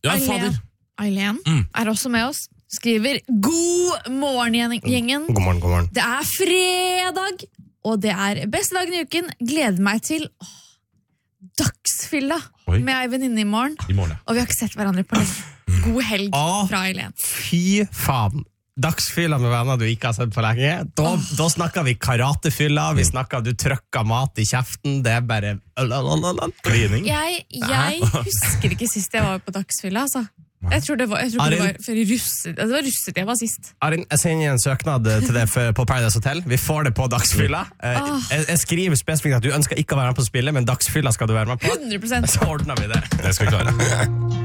Ja, fader. Eileen er også med oss. Skriver god morgen, gjengen. God morgen. Det er fredag, og det er beste dagen i uken. Gleder meg til dagsfylla med ei venninne i morgen. Og vi har ikke sett hverandre på lenge. God helg fra Eileen. Fy faen. Dagsfylla med venner du ikke har sett på lenge. Da snakker vi karatefylla, vi snakker du trøkker mat i kjeften, det er bare klining. Jeg husker ikke sist jeg var på dagsfylla, altså. Jeg tror det var før russet. Det var russet jeg var sist. Arin, jeg sender en søknad til deg på Paradise Hotel. Vi får det på dagsfylla. Jeg skriver spesifikt at du ønsker ikke å være med på spillet, men dagsfylla skal du være med på. 100%. Så ordner vi det. Det skal vi klare.